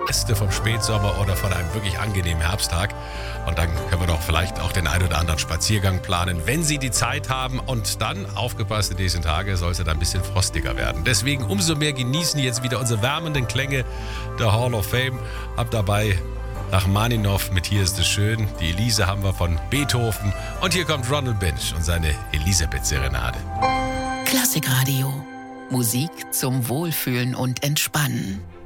Reste vom Spätsommer oder von einem wirklich angenehmen Herbsttag. Und dann können wir doch vielleicht auch den ein oder anderen Spaziergang planen, wenn Sie die Zeit haben. Und dann, aufgepasst, in diesen Tagen soll es ja dann ein bisschen frostiger werden. Deswegen umso mehr genießen jetzt wieder unsere wärmenden Klänge der Hall of Fame. Hab dabei Rachmaninoff mit Hier ist es schön. Die Elise haben wir von Beethoven. Und hier kommt Ronald Bench und seine Elisabeth-Serenade. Klassikradio. Musik zum Wohlfühlen und Entspannen.